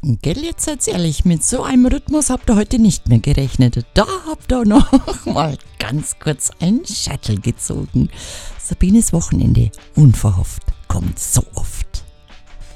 Gell, jetzt seid's ehrlich, mit so einem Rhythmus habt ihr heute nicht mehr gerechnet. Da habt ihr noch mal ganz kurz einen Shuttle gezogen. Sabines Wochenende, unverhofft, kommt so oft.